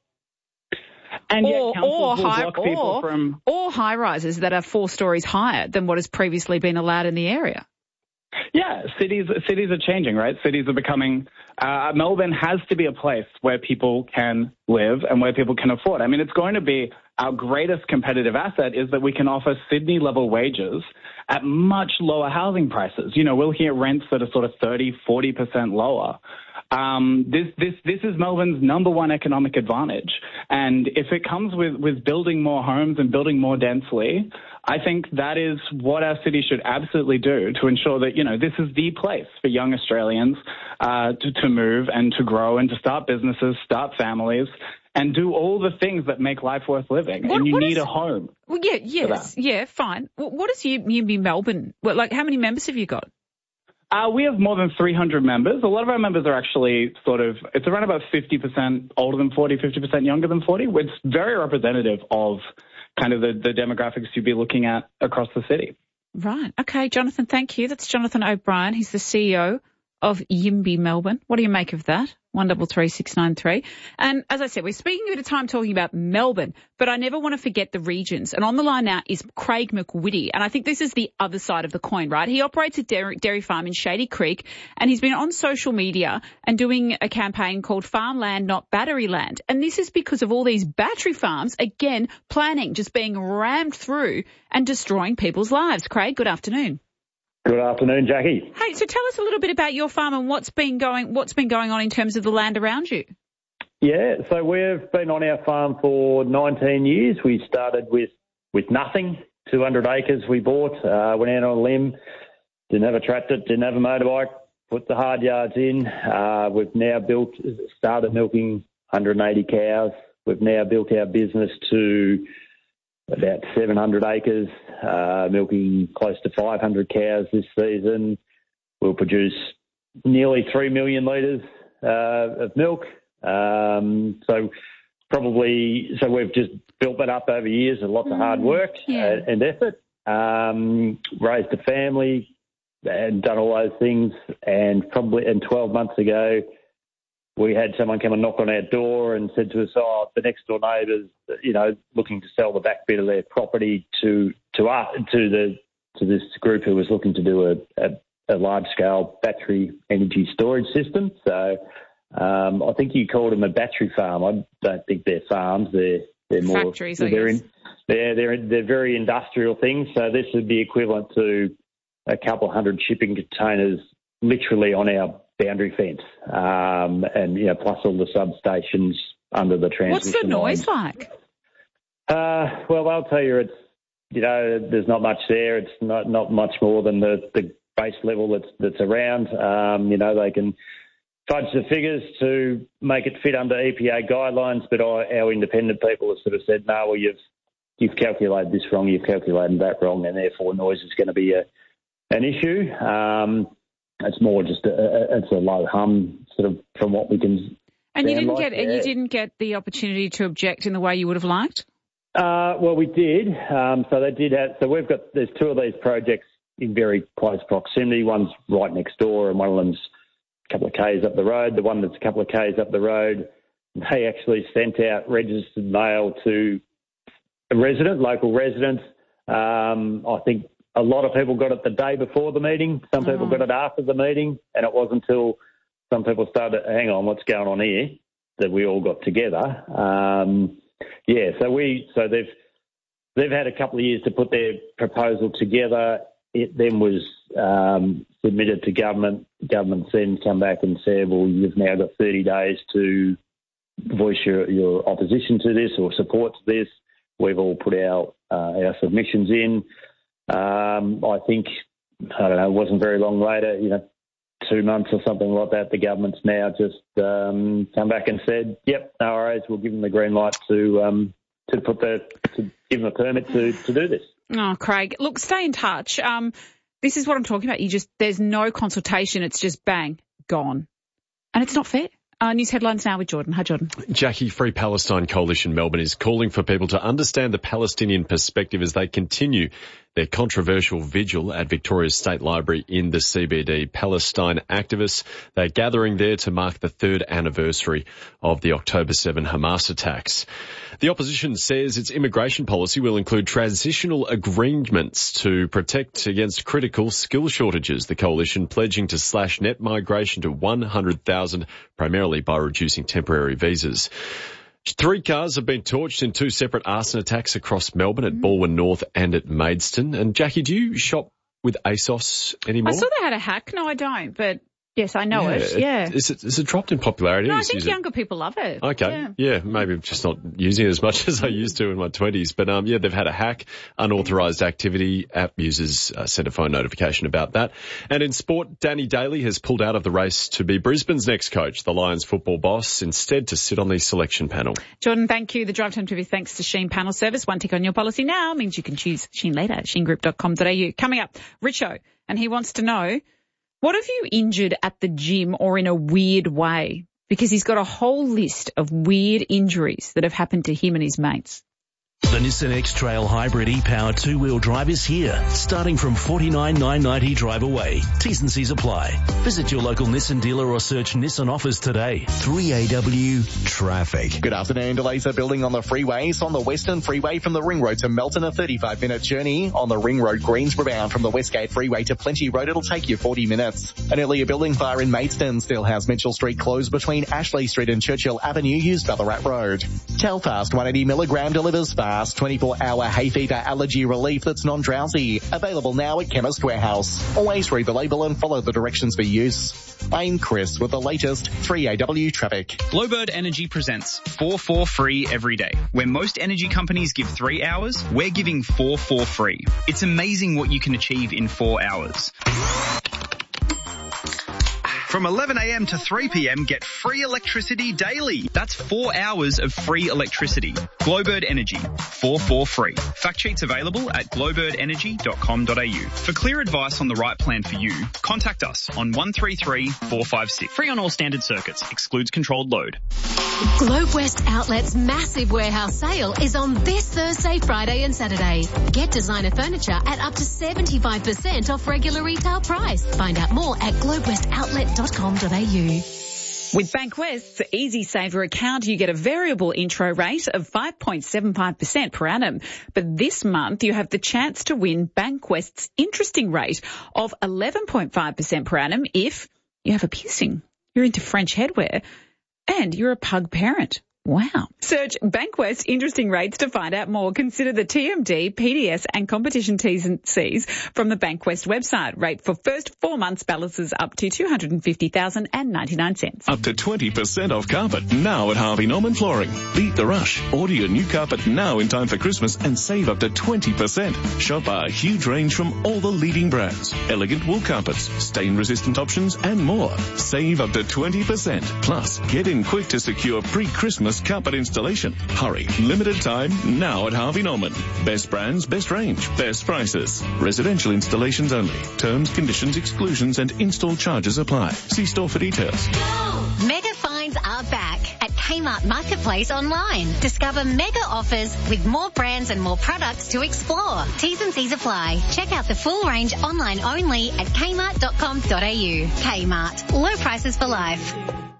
And yet
or,
councils
or,
will
high,
block people
or,
from...
or high rises that are four stories higher than what has previously been allowed in the area.
Yeah, cities cities are changing, right? Cities are becoming, uh, Melbourne has to be a place where people can live and where people can afford. I mean, it's going to be our greatest competitive asset is that we can offer Sydney-level wages at much lower housing prices. You know, we're looking at rents that are sort of thirty, forty percent lower. Um, this, this, this is Melbourne's number one economic advantage. And if it comes with, with building more homes and building more densely, I think that is what our city should absolutely do to ensure that, you know, this is the place for young Australians uh, to, to move and to grow and to start businesses, start families, and do all the things that make life worth living.
What,
and you
what
need
is,
a home.
Well, yeah, yes, yeah, fine. What, what is Yimby Melbourne? What, like, how many members have you got?
Uh, we have more than three hundred members. A lot of our members are actually sort of, it's around about fifty percent older than forty, fifty percent younger than forty. It's very representative of kind of the, the demographics you'd be looking at across the city.
Right. Okay, Jonathan, thank you. That's Jonathan O'Brien. He's the C E O of Yimby, Melbourne. What do you make of that? one double three six nine three. And as I said, we're spending a bit of time talking about Melbourne, but I never want to forget the regions. And on the line now is Craig McWhitty. And I think this is the other side of the coin, right? He operates a dairy, dairy farm in Shady Creek, and he's been on social media and doing a campaign called Farmland, Not Battery Land. And this is because of all these battery farms, again, planning just being rammed through and destroying people's lives. Craig, good afternoon.
Good afternoon, Jackie.
Hey, so tell us a little bit about your farm and what's been going what's been going on in terms of the land around you.
Yeah, so we've been on our farm for nineteen years. We started with, with nothing, two hundred acres we bought, uh, went out on a limb, didn't have a tractor, didn't have a motorbike, put the hard yards in. Uh, we've now built, started milking one hundred eighty cows. We've now built our business to about seven hundred acres, uh, milking close to five hundred cows this season. We'll produce nearly three million litres uh, of milk. Um, so probably, so we've just built that up over years and lots mm, of hard work yeah. and effort. Um, raised a family and done all those things. And probably, and twelve months ago, we had someone come and knock on our door and said to us, oh, the next door neighbours, you know, looking to sell the back bit of their property to to us, to the to this group who was looking to do a, a, a large-scale battery energy storage system. So um, I think you called them a battery farm. I don't think they're farms. They're they're more
factories. I
they're
guess.
In, they're they're they're very industrial things. So this would be equivalent to a couple of hundred shipping containers literally on our boundary fence, um, and, you know, plus all the substations under the transmission.
What's the noise
lines.
like?
Uh, well, I'll tell you, it's, you know, there's not much there. It's not, not much more than the, the base level that's, that's around. Um, you know, they can fudge the figures to make it fit under E P A guidelines, but our, our independent people have sort of said, no, well, you've, you've calculated this wrong, you've calculated that wrong, and therefore noise is going to be a, an issue. Um, It's more just a, a, it's a low hum, sort of, from what we can.
And you didn't
like.
get and
yeah.
you didn't get the opportunity to object in the way you would have liked?
Uh, well, we did. Um, so they did have. So we've got there's two of these projects in very close proximity. One's right next door, and one of them's a couple of k's up the road. The one that's a couple of k's up the road, they actually sent out registered mail to a resident, local residents. Um, I think. A lot of people got it the day before the meeting. Some people oh. got it after the meeting, and it wasn't until some people started, hang on, what's going on here, that we all got together. Um, yeah, so we, so they've they've had a couple of years to put their proposal together. It then was um, submitted to government. Government then come back and said, well, you've now got thirty days to voice your, your opposition to this or support to this. We've all put our uh, our submissions in. Um, I think, I don't know, it wasn't very long later, you know, two months or something like that, the government's now just um, come back and said, yep, no worries, we'll give them the green light to um, to put the to give them a permit to, to do this.
Oh, Craig, look, stay in touch. Um, this is what I'm talking about. You just there's no consultation. It's just bang, gone, and it's not fair. Uh, news headlines now with Jordan. Hi, Jordan.
Jackie, Free Palestine Coalition Melbourne is calling for people to understand the Palestinian perspective as they continue their controversial vigil at Victoria's State Library in the C B D. Palestine activists, they're gathering there to mark the third anniversary of the October seventh Hamas attacks. The opposition says its immigration policy will include transitional agreements to protect against critical skill shortages. The coalition pledging to slash net migration to one hundred thousand, primarily by reducing temporary visas. Three cars have been torched in two separate arson attacks across Melbourne at Balwyn North and at Maidstone. And Jackie, do you shop with ASOS anymore?
I saw they had a hack. No, I don't, but yes, I know
yeah,
it. Yeah.
Is it, is it dropped in popularity?
No, I think younger it? people love it.
Okay.
Yeah.
yeah, maybe I'm just not using it as much as I used to in my twenties. But, um, yeah, they've had a hack, unauthorised activity. App users uh, sent a phone notification about that. And in sport, Danny Daly has pulled out of the race to be Brisbane's next coach, the Lions football boss, instead to sit on the selection panel.
Jordan, thank you. The Drive Time Trivia thanks to Sheen Panel Service. One tick on your policy now means you can choose Sheen later at sheen group dot com dot a u. Coming up, Richo, and he wants to know, what have you injured at the gym or in a weird way? Because he's got a whole list of weird injuries that have happened to him and his mates.
The Nissan X-Trail Hybrid e-Power two-wheel drive is here, starting from forty-nine thousand nine hundred ninety drive away. T's and C's apply. Visit your local Nissan dealer or search Nissan offers today.
three A W traffic.
Good afternoon. Delays are building on the freeways. On the Western Freeway from the Ring Road to Melton, a thirty-five minute journey. On the Ring Road Greensboro bound from the Westgate Freeway to Plenty Road, it'll take you forty minutes. An earlier building fire in Maidstone still has Mitchell Street closed between Ashley Street and Churchill Avenue. Use Ballarat Road. Telfast one eighty milligram delivers fast. twenty-four hour hay fever allergy relief that's non-drowsy. Available now at Chemist Warehouse. Always read the label and follow the directions for use. I'm Chris with the latest three A W traffic.
Glowbird Energy presents four four free every day. Where most energy companies give three hours, we're giving four four free. It's amazing what you can achieve in four hours. From eleven a m to three p m, get free electricity daily. That's four hours of free electricity. Glowbird Energy, four four free. Fact sheets available at glowbird energy dot com dot a u. For clear advice on the right plan for you, contact us on one three three, four five six. Free on all standard circuits. Excludes controlled load.
Globe West Outlet's massive warehouse sale is on this Thursday, Friday and Saturday. Get designer furniture at up to seventy-five percent off regular retail price. Find out more at globe west outlet dot com dot a u.
With Bankwest's Easy Saver account, you get a variable intro rate of five point seven five percent per annum. But this month, you have the chance to win Bankwest's interesting rate of eleven point five percent per annum if you have a piercing, you're into French headwear, and you're a pug parent. Wow. Search Bankwest interesting rates to find out more. Consider the T M D, P D S and competition T's and C's from the Bankwest website. Rate for first four months balances up to two hundred fifty thousand ninety-nine cents.
Up to twenty percent off carpet now at Harvey Norman Flooring. Beat the rush. Order your new carpet now in time for Christmas and save up to twenty percent. Shop our huge range from all the leading brands. Elegant wool carpets, stain-resistant options and more. Save up to twenty percent. Plus, get in quick to secure pre-Christmas carpet installation. Hurry. Limited time now at Harvey Norman. Best brands, best range, best prices. Residential installations only. Terms, conditions, exclusions and install charges apply. See store for details.
Mega finds are back at Kmart Marketplace online. Discover mega offers with more brands and more products to explore. T's and C's apply. Check out the full range online only at kmart dot com dot a u. Kmart. Low prices for life.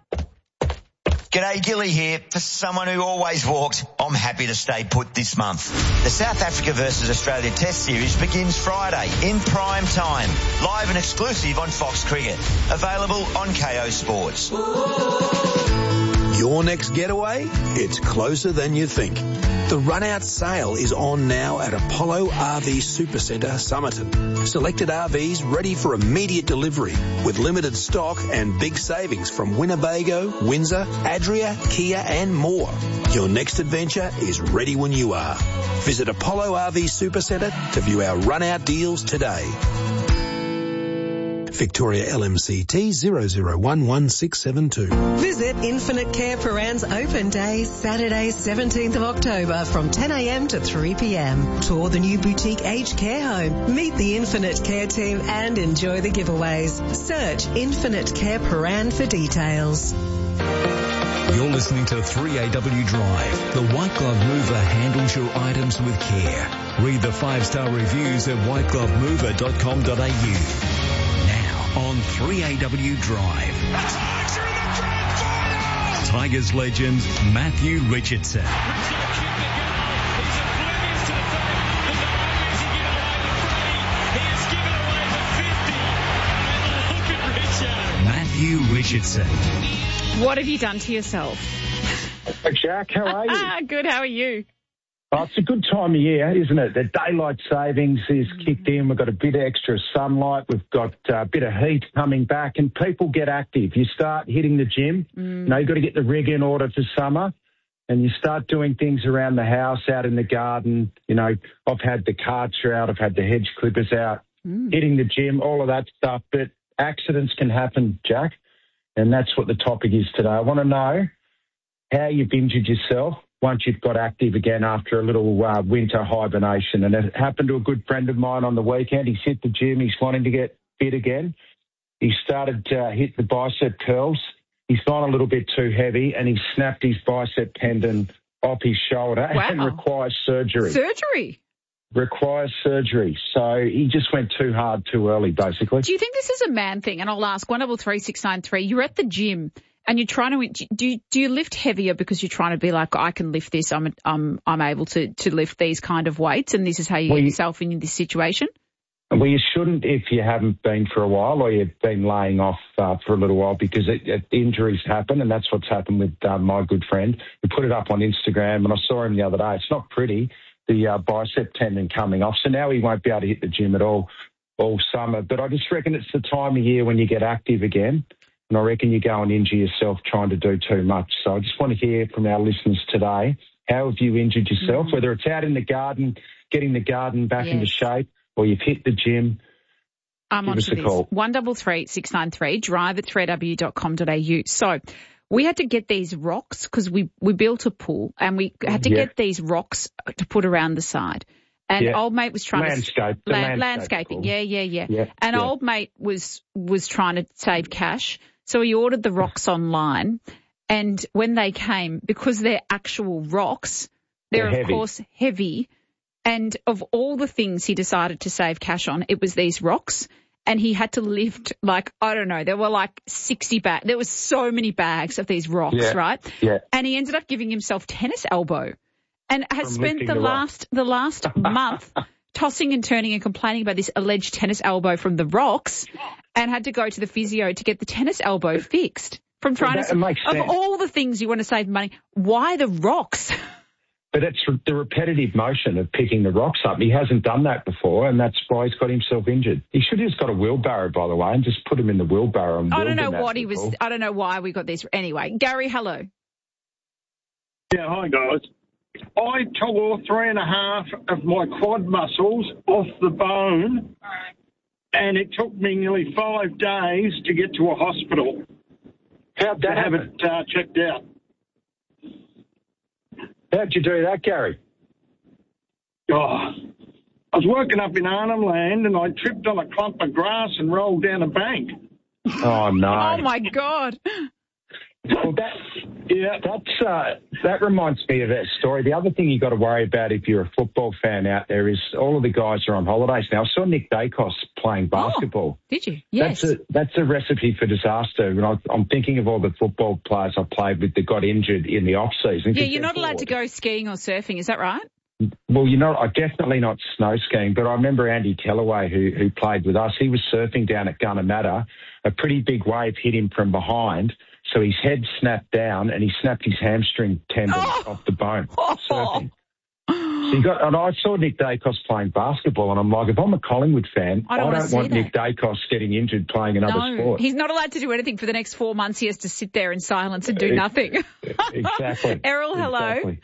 G'day, Gilly here. For someone who always walked, I'm happy to stay put this month. The South Africa versus Australia Test Series begins Friday in prime time. Live and exclusive on Fox Cricket. Available on K O Sports.
Your next getaway? It's closer than you think. The run-out sale is on now at Apollo R V Supercentre, Somerton. Selected R Vs ready for immediate delivery with limited stock and big savings from Winnebago, Windsor, Adria, Kia and more. Your next adventure is ready when you are. Visit Apollo R V Supercentre to view our run-out deals today. Victoria L M C T zero zero one one six seven two.
Visit Infinite Care Paran's open day, Saturday seventeenth of October from ten a m to three p m. Tour the new boutique aged care home, meet the Infinite Care team and enjoy the giveaways. Search Infinite Care Paran for details.
You're listening to three A W Drive. The White Glove Mover handles your items with care. Read the five-star reviews at white glove mover dot com dot a u. On three A W Drive. The Tigers are in the grand final! Tigers legend Matthew Richardson. Matthew Richardson.
What have you done to yourself?
Hey, Jack, how are you?
Good, how are you?
Oh, it's a good time of year, isn't it? The daylight savings is kicked in. We've got a bit of extra sunlight. We've got a bit of heat coming back and people get active. You start hitting the gym. Mm. You know, you've got to get the rig in order for summer and you start doing things around the house, out in the garden. You know, I've had the karcher out. I've had the hedge clippers out, mm. hitting the gym, all of that stuff. But accidents can happen, Jack, and that's what the topic is today. I want to know how you've injured yourself once you've got active again after a little uh, winter hibernation. And it happened to a good friend of mine on the weekend. He's hit the gym. He's wanting to get fit again. He started to uh, hit the bicep curls. He's gone a little bit too heavy and he snapped his bicep tendon off his shoulder
Wow.
and requires surgery.
Surgery?
Requires surgery. So he just went too hard too early, basically.
Do you think this is a man thing? And I'll ask one double three six nine three. You're at the gym and you're trying to do you, do you lift heavier because you're trying to be like, I can lift this. I'm I'm I'm able to to lift these kind of weights, and this is how you
Well,
get
you-
yourself in this situation.
Well, you shouldn't if you haven't been for a while or you've been laying off uh, for a little while, because it, it, injuries happen, and that's what's happened with uh, my good friend. He put it up on Instagram, and I saw him the other day. It's not pretty, the uh, bicep tendon coming off, so now he won't be able to hit the gym at all all summer. But I just reckon it's the time of year when you get active again, and I reckon you go and injure yourself trying to do too much. So I just want to hear from our listeners today, how have you injured yourself,
Mm-hmm.
whether it's out in the garden, getting the garden back
Yes.
into shape, or you've hit the gym.
I'm
Give
on
us
to
a
this.
call.
One double three six nine three. Drive at three w dot com dot a u. So we had to get these rocks because we we built a pool, and we had to
Yeah.
get these rocks to put around the side. And
Yeah.
old mate was trying
Landscape,
to
the
land,
landscape
landscaping.
pool.
Yeah, yeah, yeah.
Yeah,
And
yeah.
old mate was was trying to save cash, so he ordered the rocks online. And when they came, because they're actual rocks, they're,
They're
of
heavy.
course heavy. And of all the things he decided to save cash on, it was these rocks. And he had to lift, like, I don't know, there were like sixty bags. There was so many bags of these rocks,
Yeah,
right?
yeah.
And he ended up giving himself tennis elbow, and has
From
spent
lifting
the
the rock.
last the last month tossing and turning and complaining about this alleged tennis elbow from the rocks, and had to go to the physio to get the tennis elbow fixed from trying
that
to.
makes
Of
sense.
all the things you want to save money, why the rocks?
But it's the repetitive motion of picking the rocks up. He hasn't done that before, and that's why he's got himself injured. He should have just got a wheelbarrow, by the way, and just put him in the wheelbarrow. And
I
wheeled
don't know
him out
what
to
he
the
was.
ball.
I don't know why we got this. Anyway, Gary, hello.
Yeah, hi guys. I tore three and a half of my quad muscles off the bone, and it took me nearly five days to get to a hospital.
How'd
to
that
have
happen?
it uh, checked out.
How'd you do that, Gary?
Oh, I was working up in Arnhem Land, and I tripped on a clump of grass and rolled down a bank.
Oh no!
Oh my God!
Well, that, yeah, that's uh, that reminds me of that story. The other thing you got to worry about if you're a football fan out there is all of the guys are on holidays now. I saw Nick Dacos playing basketball.
Did you? Yes.
That's a that's a recipe for disaster. And I, I'm thinking of all the football players I played with that got injured in the off season.
Yeah, you're not allowed to go skiing or surfing. Is that right?
Well, you know, I definitely not snow skiing, but I remember Andy Kellaway, who who played with us. He was surfing down at Gunnamatta. A pretty big wave hit him from behind, so his head snapped down and he snapped his hamstring tendon
Oh.
off the bone surfing. So you got, and I saw Nick Dacos playing basketball, and I'm like, if I'm a Collingwood fan,
I don't wanna see
want
that.
Nick Dacos getting injured playing another
No,
sport.
he's not allowed to do anything for the next four months. He has to sit there in silence and do
Ex-
nothing.
Exactly.
Errol, hello.
Exactly.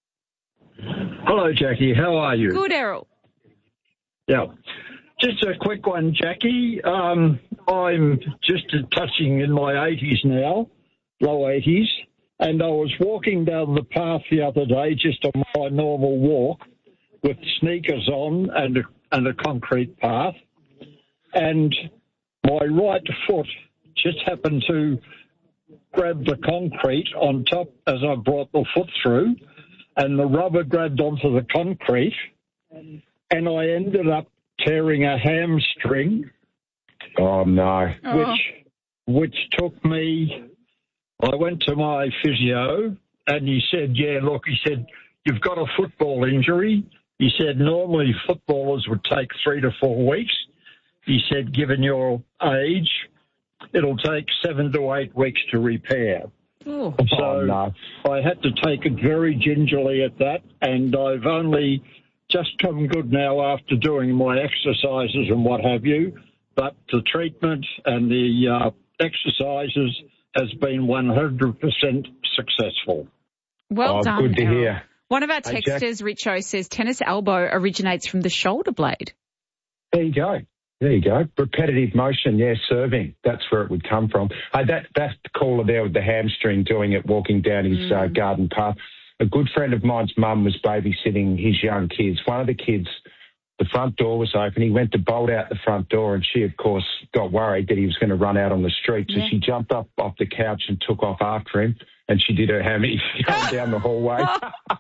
Hello, Jackie. How are you?
Good, Errol.
Yeah. Just a quick one, Jackie. Um, I'm just touching in my eighties now, low eighties, and I was walking down the path the other day, just on my normal walk, with sneakers on and a, and a concrete path, and my right foot just happened to grab the concrete on top as I brought the foot through, and the rubber grabbed onto the concrete, and I ended up tearing a hamstring.
Oh no!
Which which took me. I went to my physio, and he said, "Yeah, look," he said, "you've got a football injury." He said, "Normally footballers would take three to four weeks." He said, "Given your age, it'll take seven to eight weeks to repair."
Oh.
So
Oh, no.
I had to take it very gingerly at that, and I've only just come good now after doing my exercises and what have you. But the treatment and the uh, exercises has been one hundred percent successful.
Well
Oh,
done,
good to
Errol.
hear.
One of our
Hey, Jack.
texters, Richo, says tennis elbow originates from the shoulder blade.
There you go. There you go. Repetitive motion, yeah, serving. That's where it would come from. Uh, that that caller there with the hamstring doing it, walking down his uh, garden path. A good friend of mine's mum was babysitting his young kids. One of the kids, the front door was open. He went to bolt out the front door, and she, of course, got worried that he was going to run out on the street. So
Yeah.
she jumped up off the couch and took off after him, and she did her hammy going down the hallway.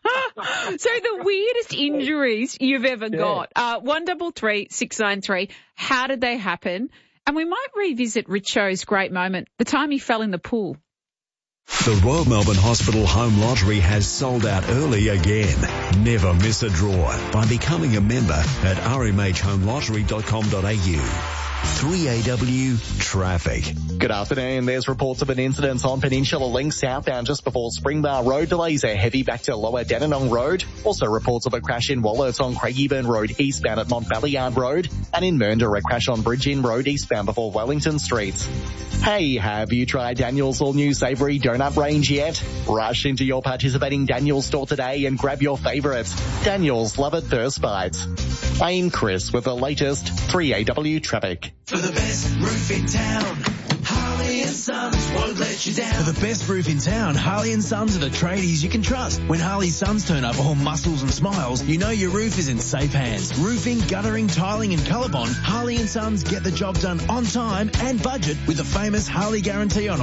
So the weirdest injuries you've ever
Yeah.
got. Uh, one double three six nine three. How did they happen? And we might revisit Richo's great moment, the time he fell in the pool.
The Royal Melbourne Hospital Home Lottery has sold out early again. Never miss a draw by becoming a member at r m h home lottery dot com dot a u. three A W Traffic.
Good afternoon. There's reports of an incident on Peninsula Link southbound just before Springbar Road. Delays are heavy back to Lower Dandenong Road. Also reports of a crash in Wallet on Craigieburn Road eastbound at Montbelliard Road. And in Mernda, a crash on Bridge Inn Road eastbound before Wellington Street. Hey, have you tried Daniel's all-new savoury donut range yet? Rush into your participating Daniel's store today and grab your favourites. Daniel's Love It Thirst Bites. I'm Chris with the latest three A W Traffic.
For the best roof in town, Harley and Sons won't let you down. For the best roof in town, Harley and Sons are the tradies you can trust. When Harley Sons turn up all muscles and smiles, you know your roof is in safe hands. Roofing, guttering, tiling and Colorbond, Harley and Sons get the job done on time and budget with the famous Harley guarantee on